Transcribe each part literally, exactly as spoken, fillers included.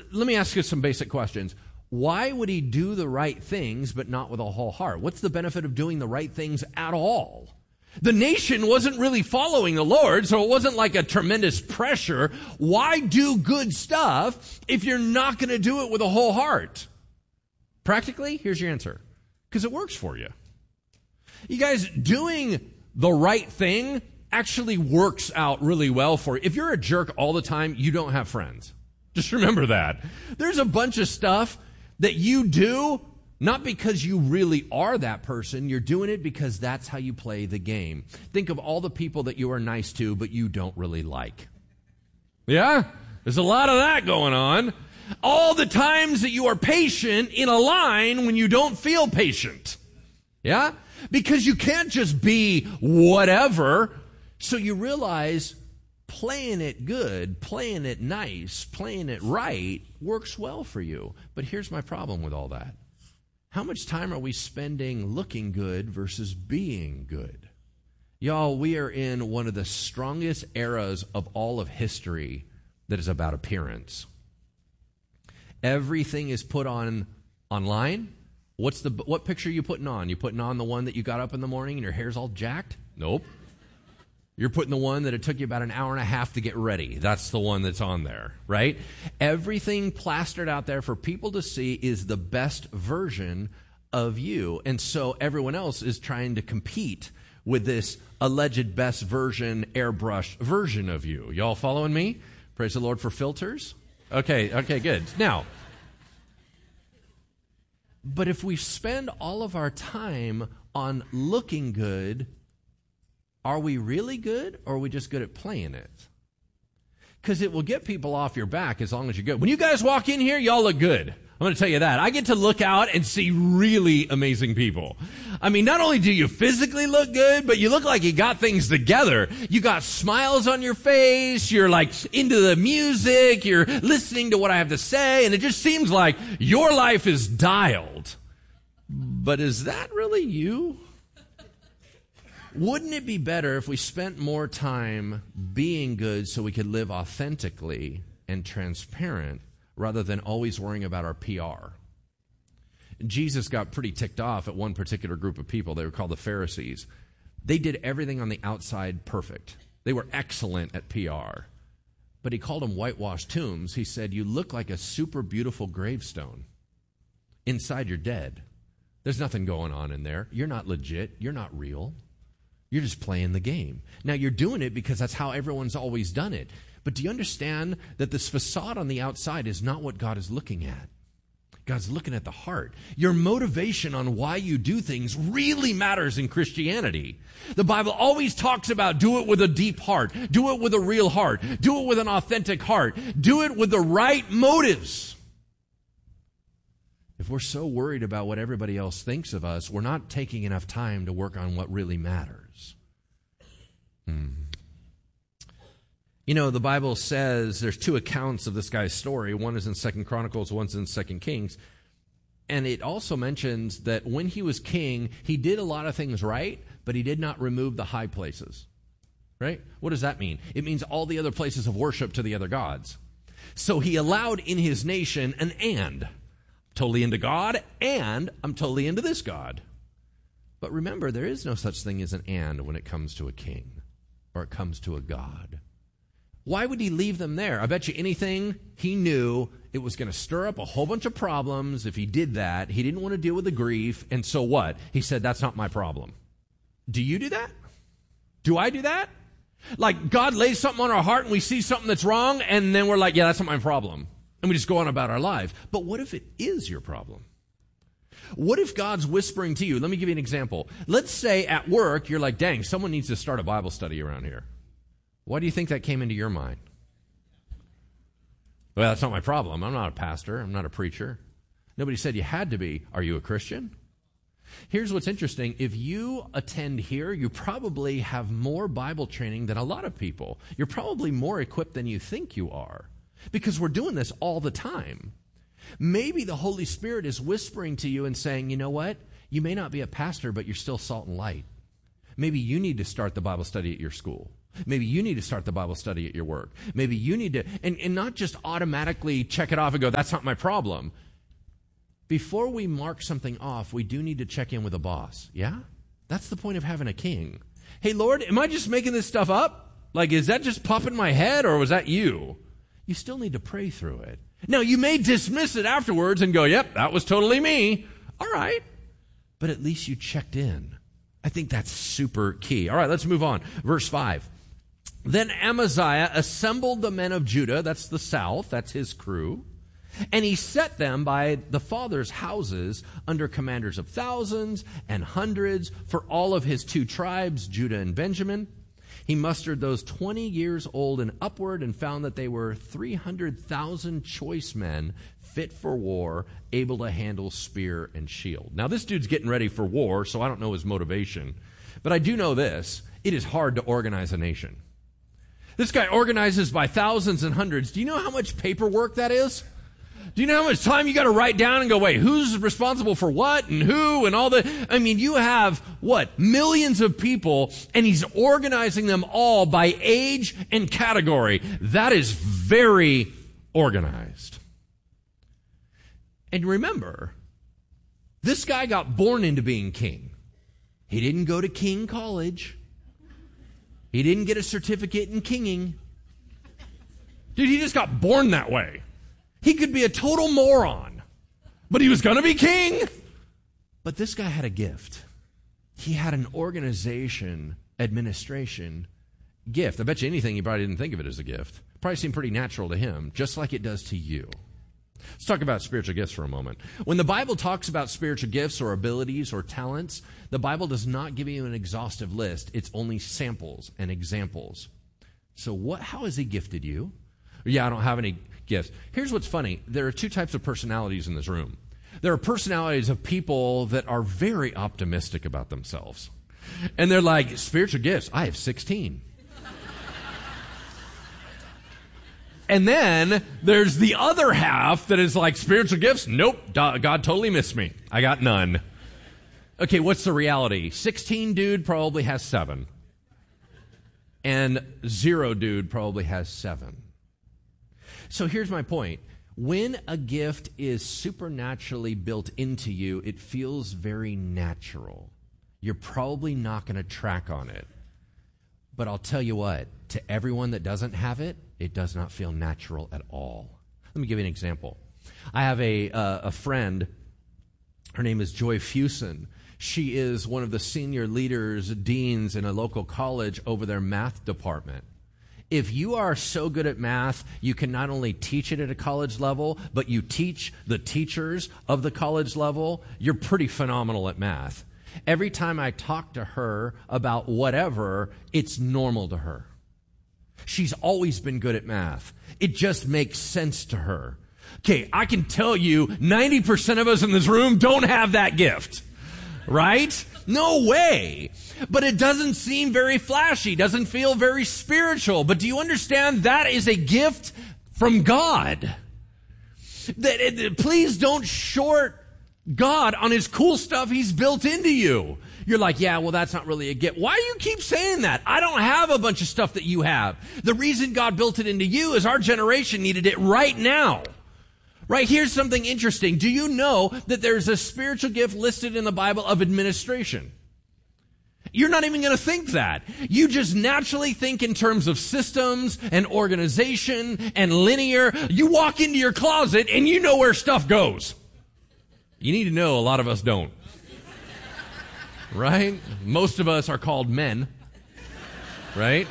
let me ask you some basic questions. Why would he do the right things but not with a whole heart? What's the benefit of doing the right things at all? The nation wasn't really following the Lord, so it wasn't like a tremendous pressure. Why do good stuff if you're not going to do it with a whole heart? Practically, here's your answer. Because it works for you. You guys, doing the right thing actually works out really well for you. If you're a jerk all the time, you don't have friends. Just remember that. There's a bunch of stuff that you do, not because you really are that person. You're doing it because that's how you play the game. Think of all the people that you are nice to, but you don't really like. Yeah? There's a lot of that going on. All the times that you are patient in a line when you don't feel patient. Yeah? Because you can't just be whatever. So you realize playing it good, playing it nice, playing it right works well for you. But here's my problem with all that. How much time are we spending looking good versus being good? Y'all, we are in one of the strongest eras of all of history that is about appearance. Everything is put on online. What's the what picture are you putting on? You putting on the one that you got up in the morning and your hair's all jacked? Nope. You're putting the one that it took you about an hour and a half to get ready. That's the one that's on there, right? Everything plastered out there for people to see is the best version of you. And so everyone else is trying to compete with this alleged best version, airbrushed version of you. Y'all following me? Praise the Lord for filters. Okay, okay, good. Now, but if we spend all of our time on looking good, are we really good, or are we just good at playing it? Because it will get people off your back as long as you're good. When you guys walk in here, y'all look good. I'm going to tell you that. I get to look out and see really amazing people. I mean, not only do you physically look good, but you look like you got things together. You got smiles on your face. You're like into the music. You're listening to what I have to say. And it just seems like your life is dialed. But is that really you? Wouldn't it be better if we spent more time being good so we could live authentically and transparent rather than always worrying about our P R? Jesus got pretty ticked off at one particular group of people. They were called the Pharisees. They did everything on the outside perfect. They were excellent at P R. But he called them whitewashed tombs. He said, you look like a super beautiful gravestone. Inside you're dead. There's nothing going on in there. You're not legit. You're not real. You're just playing the game. Now, you're doing it because that's how everyone's always done it. But do you understand that this facade on the outside is not what God is looking at? God's looking at the heart. Your motivation on why you do things really matters in Christianity. The Bible always talks about do it with a deep heart. Do it with a real heart. Do it with an authentic heart. Do it with the right motives. If we're so worried about what everybody else thinks of us, we're not taking enough time to work on what really matters. Hmm. You know, the Bible says there's two accounts of this guy's story. One is in Second Chronicles, one's in Second Kings. And it also mentions that when he was king, he did a lot of things right, but he did not remove the high places. Right? What does that mean? It means all the other places of worship to the other gods. So he allowed in his nation an and. Totally into God, and I'm totally into this God. But remember, there is no such thing as an and when it comes to a king or it comes to a God. Why would he leave them there? I bet you anything he knew it was going to stir up a whole bunch of problems if he did that. He didn't want to deal with the grief, and so what? He said, that's not my problem. Do you do that? Do I do that? Like God lays something on our heart and we see something that's wrong, and then we're like, yeah, that's not my problem. And we just go on about our life. But what if it is your problem? What if God's whispering to you? Let me give you an example. Let's say at work, you're like, dang, someone needs to start a Bible study around here. Why do you think that came into your mind? Well, that's not my problem. I'm not a pastor. I'm not a preacher. Nobody said you had to be. Are you a Christian? Here's what's interesting. If you attend here, you probably have more Bible training than a lot of people. You're probably more equipped than you think you are. Because we're doing this all the time. Maybe the Holy Spirit is whispering to you and saying, you know what? You may not be a pastor, but you're still salt and light. Maybe you need to start the Bible study at your school. Maybe you need to start the Bible study at your work. Maybe you need to, and, and not just automatically check it off and go, that's not my problem. Before we mark something off, we do need to check in with the boss. Yeah? That's the point of having a king. Hey, Lord, am I just making this stuff up? Like, is that just popping my head, or was that you? You still need to pray through it. Now, you may dismiss it afterwards and go, yep, that was totally me. All right. But at least you checked in. I think that's super key. All right, let's move on. Verse five. Then Amaziah assembled the men of Judah, that's the south, that's his crew, and he set them by the fathers' houses under commanders of thousands and hundreds for all of his two tribes, Judah and Benjamin. He mustered those twenty years old and upward and found that they were three hundred thousand choice men fit for war, able to handle spear and shield. Now, this dude's getting ready for war, so I don't know his motivation. But I do know this. It is hard to organize a nation. This guy organizes by thousands and hundreds. Do you know how much paperwork that is? Do you know how much time you got to write down and go, wait, who's responsible for what and who and all the... I mean, you have, what, millions of people, and he's organizing them all by age and category. That is very organized. And remember, this guy got born into being king. He didn't go to king college. He didn't get a certificate in kinging. Dude, he just got born that way. He could be a total moron, but he was going to be king. But this guy had a gift. He had an organization, administration gift. I bet you anything, he probably didn't think of it as a gift. Probably seemed pretty natural to him, just like it does to you. Let's talk about spiritual gifts for a moment. When the Bible talks about spiritual gifts or abilities or talents, the Bible does not give you an exhaustive list. It's only samples and examples. So what? How has he gifted you? Yeah, I don't have any gifts. Here's what's funny. There are two types of personalities in this room. There are personalities of people that are very optimistic about themselves. And they're like, spiritual gifts, I have sixteen. And then there's the other half that is like, spiritual gifts? Nope, God totally missed me. I got none. Okay, what's the reality? sixteen dude probably has seven. And zero dude probably has seven. So here's my point. When a gift is supernaturally built into you, it feels very natural. You're probably not going to track on it. But I'll tell you what, to everyone that doesn't have it, it does not feel natural at all. Let me give you an example. I have a uh, a friend. Her name is Joy Fusen. She is one of the senior leaders, deans in a local college over their math department. If you are so good at math, you can not only teach it at a college level, but you teach the teachers of the college level, you're pretty phenomenal at math. Every time I talk to her about whatever, it's normal to her. She's always been good at math. It just makes sense to her. Okay, I can tell you ninety percent of us in this room don't have that gift, right? No way. But it doesn't seem very flashy, doesn't feel very spiritual. But do you understand that is a gift from God? That it, please don't short God on his cool stuff he's built into you. You're like, yeah, well, that's not really a gift. Why do you keep saying that? I don't have a bunch of stuff that you have. The reason God built it into you is our generation needed it right now. Right, here's something interesting. Do you know that there's a spiritual gift listed in the Bible of administration? You're not even going to think that. You just naturally think in terms of systems and organization and linear. You walk into your closet and you know where stuff goes. You need to know a lot of us don't. Right? Most of us are called men. Right?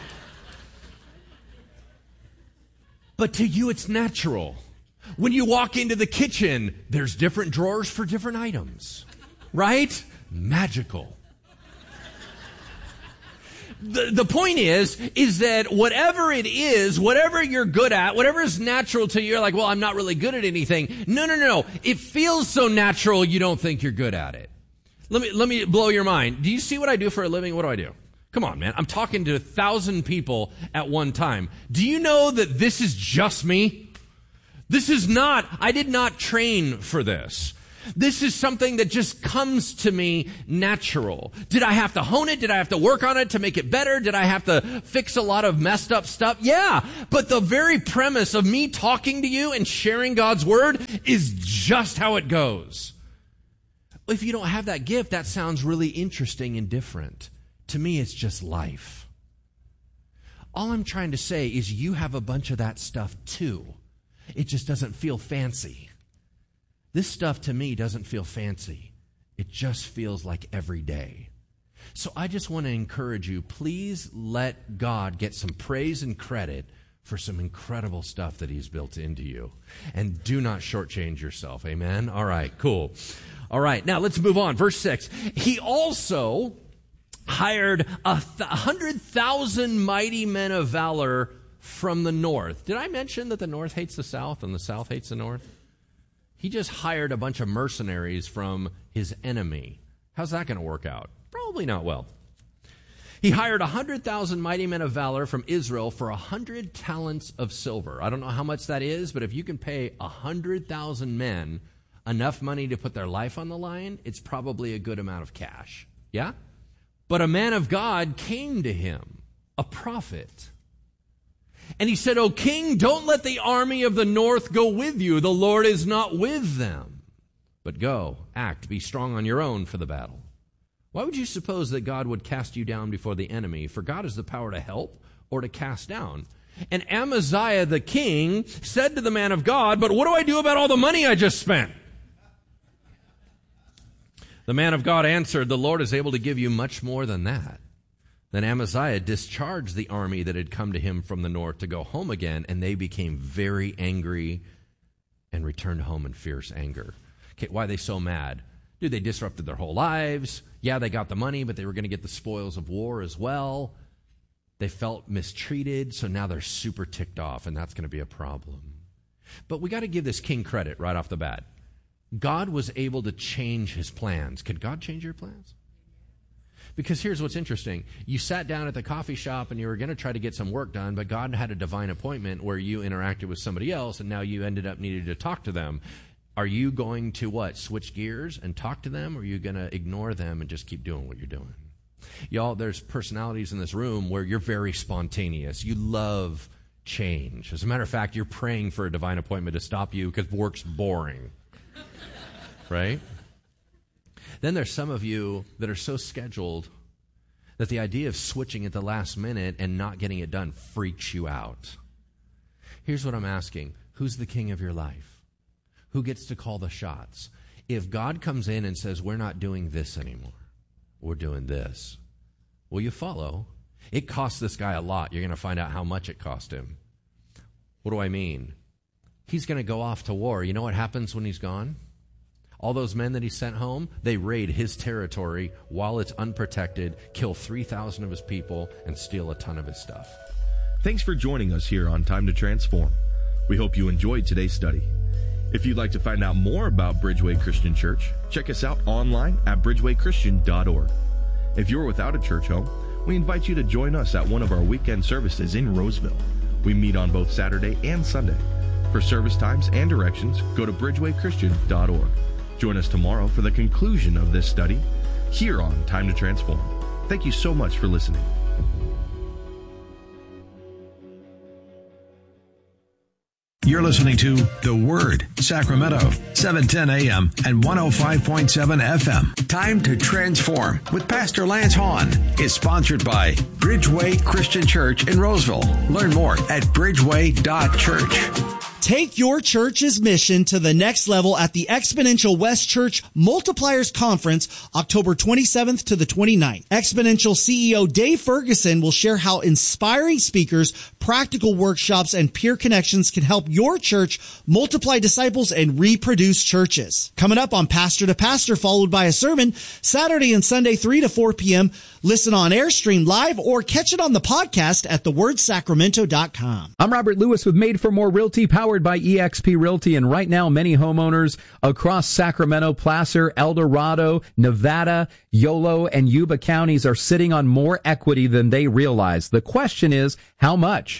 But to you, it's natural. When you walk into the kitchen, there's different drawers for different items. Right? Magical. The, the point is, is that whatever it is, whatever you're good at, whatever is natural to you, you're like, well, I'm not really good at anything. No, no, no. It feels so natural you don't think you're good at it. Let me, let me blow your mind. Do you see what I do for a living? What do I do? Come on, man. I'm talking to a thousand people at one time. Do you know that this is just me? This is not, I did not train for this. This is something that just comes to me natural. Did I have to hone it? Did I have to work on it to make it better? Did I have to fix a lot of messed up stuff? Yeah. But the very premise of me talking to you and sharing God's word is just how it goes. If you don't have that gift, that sounds really interesting and different. To me, it's just life. All I'm trying to say is you have a bunch of that stuff too. It just doesn't feel fancy. This stuff to me doesn't feel fancy. It just feels like every day. So I just want to encourage you, please let God get some praise and credit for some incredible stuff that he's built into you. And do not shortchange yourself. Amen? All right, cool. All right, now let's move on. Verse six. He also hired a th- hundred thousand mighty men of valor from the north. Did I mention that the north hates the south and the south hates the north? He just hired a bunch of mercenaries from his enemy. How's that going to work out? Probably not well. He hired one hundred thousand mighty men of valor from Israel for one hundred talents of silver. I don't know how much that is, but if you can pay one hundred thousand men enough money to put their life on the line, it's probably a good amount of cash. Yeah? But a man of God came to him, a prophet. And he said, "O king, don't let the army of the north go with you. The Lord is not with them. But go, act, be strong on your own for the battle." Why would you suppose that God would cast you down before the enemy? For God has the power to help or to cast down. And Amaziah the king said to the man of God, "But what do I do about all the money I just spent?" The man of God answered, "The Lord is able to give you much more than that." Then Amaziah discharged the army that had come to him from the north to go home again, and they became very angry and returned home in fierce anger. Okay, why are they so mad? Dude, they disrupted their whole lives. Yeah, they got the money, but they were going to get the spoils of war as well. They felt mistreated, so now they're super ticked off, and that's going to be a problem. But we got to give this king credit right off the bat. God was able to change his plans. Could God change your plans? Because here's what's interesting. You sat down at the coffee shop and you were going to try to get some work done, but God had a divine appointment where you interacted with somebody else, and now you ended up needing to talk to them. Are you going to what? Switch gears and talk to them, or are you going to ignore them and just keep doing what you're doing? Y'all, there's personalities in this room where you're very spontaneous. You love change. As a matter of fact, you're praying for a divine appointment to stop you because work's boring. Right? Then there's some of you that are so scheduled that the idea of switching at the last minute and not getting it done freaks you out. Here's what I'm asking. Who's the king of your life? Who gets to call the shots? If God comes in and says, "We're not doing this anymore, we're doing this," will you follow? It cost this guy a lot. You're going to find out how much it cost him. What do I mean? He's going to go off to war. You know what happens when he's gone? All those men that he sent home, they raid his territory while it's unprotected, kill three thousand of his people, and steal a ton of his stuff. Thanks for joining us here on Time to Transform. We hope you enjoyed today's study. If you'd like to find out more about Bridgeway Christian Church, check us out online at bridgeway christian dot org. If you're without a church home, we invite you to join us at one of our weekend services in Roseville. We meet on both Saturday and Sunday. For service times and directions, go to bridgeway christian dot org. Join us tomorrow for the conclusion of this study here on Time to Transform. Thank you so much for listening. You're listening to The Word, Sacramento, seven ten A M and one oh five point seven F M. Time to Transform with Pastor Lance Hahn is sponsored by Bridgeway Christian Church in Roseville. Learn more at bridgeway dot church. Take your church's mission to the next level at the Exponential West Church Multipliers Conference, October twenty-seventh to the twenty-ninth. Exponential C E O Dave Ferguson will share how inspiring speakers, practical workshops, and peer connections can help your church multiply disciples and reproduce churches. Coming up on Pastor to Pastor, followed by a sermon, Saturday and Sunday, three to four p.m. Listen on air, stream live, or catch it on the podcast at the word sacramento dot com. I'm Robert Lewis with Made for More Realty, powered by E X P Realty, and right now many homeowners across Sacramento, Placer, El Dorado, Nevada, Yolo, and Yuba counties are sitting on more equity than they realize. The question is, how much?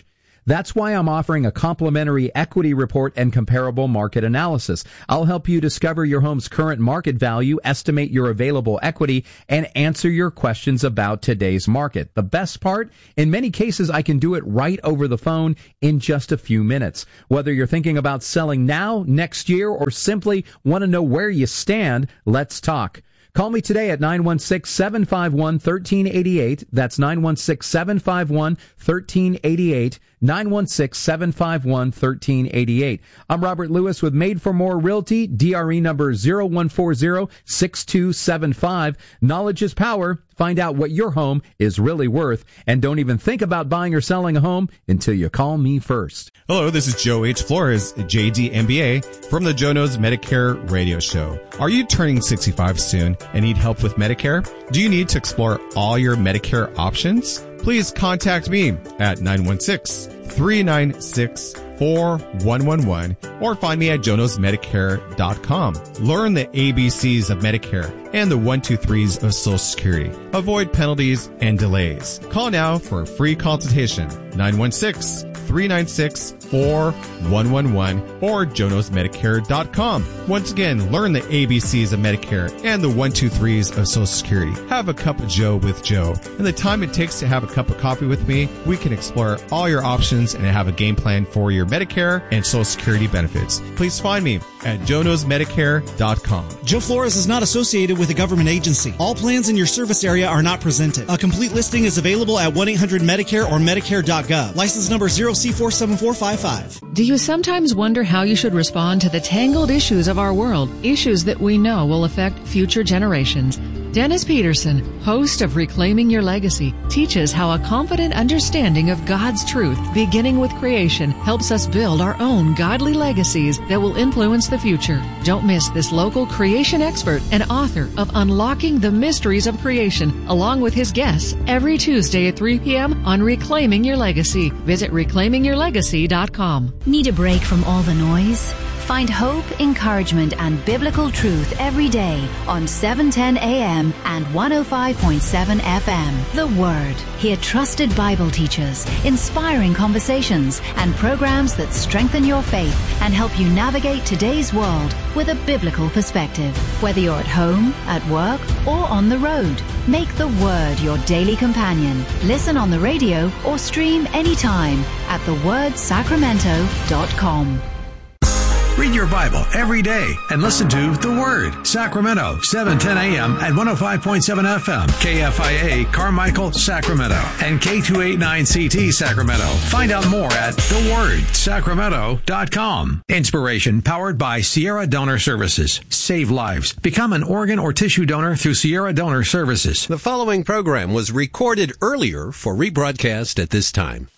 That's why I'm offering a complimentary equity report and comparable market analysis. I'll help you discover your home's current market value, estimate your available equity, and answer your questions about today's market. The best part, in many cases, I can do it right over the phone in just a few minutes. Whether you're thinking about selling now, next year, or simply want to know where you stand, let's talk. Call me today at nine one six, seven five one, one three eight eight. That's nine one six, seven five one, one three eight eight. nine one six, seven five one, one three eight eight. I'm Robert Lewis with Made for More Realty, D R E number zero one four zero, six two seven five. Knowledge is power. Find out what your home is really worth, and don't even think about buying or selling a home until you call me first. Hello, this is Joe H. Flores, J D M B A, from the Joe Knows Medicare radio show. Are you turning sixty-five soon and need help with Medicare? Do you need to explore all your Medicare options? Please contact me at nine one six, three nine six, four one one one or find me at joe knows medicare dot com. Learn the A B Cs of Medicare and the one two threes of Social Security. Avoid penalties and delays. Call now for a free consultation. nine one six, three nine six, four one one one or joe knows medicare dot com. Once again, learn the A B Cs of Medicare and the one two threes of Social Security. Have a cup of Joe with Joe. In the time it takes to have a cup of coffee with me, we can explore all your options and have a game plan for your Medicare and Social Security benefits. Please find me at joe knows medicare dot com. Joe Flores is not associated with a government agency. All plans in your service area are not presented. A complete listing is available at one eight hundred Medicare or medicare dot gov. License number zero C four seven four five five. Do you sometimes wonder how you should respond to the tangled issues of our world, issues that we know will affect future generations? Dennis Peterson, host of Reclaiming Your Legacy, teaches how a confident understanding of God's truth, beginning with creation, helps us build our own godly legacies that will influence the future. Don't miss this local creation expert and author of Unlocking the Mysteries of Creation, along with his guests, every Tuesday at three p.m. on Reclaiming Your Legacy. Visit reclaiming your legacy dot com. Need a break from all the noise? Find hope, encouragement, and biblical truth every day on seven ten a.m. and one oh five point seven F M. The Word. Hear trusted Bible teachers, inspiring conversations, and programs that strengthen your faith and help you navigate today's world with a biblical perspective. Whether you're at home, at work, or on the road, make the Word your daily companion. Listen on the radio or stream anytime at the word sacramento dot com. Read your Bible every day and listen to The Word. Sacramento, seven ten a.m. and one oh five point seven F M. K F I A, Carmichael, Sacramento. And K two eighty-nine C T, Sacramento. Find out more at the word sacramento dot com. Inspiration powered by Sierra Donor Services. Save lives. Become an organ or tissue donor through Sierra Donor Services. The following program was recorded earlier for rebroadcast at this time.